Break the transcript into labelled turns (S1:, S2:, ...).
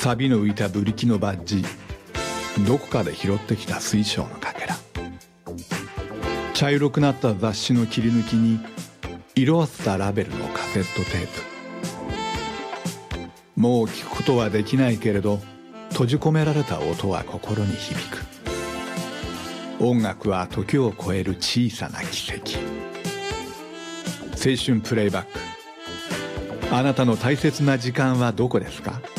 S1: 錆の浮いたブリキのバッジ、どこかで拾ってきた水晶のかけら、茶色くなった雑誌の切り抜きに色あせたラベルのカセットテープ。もう聞くことはできないけれど、閉じ込められた音は心に響く。音楽は時を超える小さな奇跡。青春プレイバック。あなたの大切な時間はどこですか？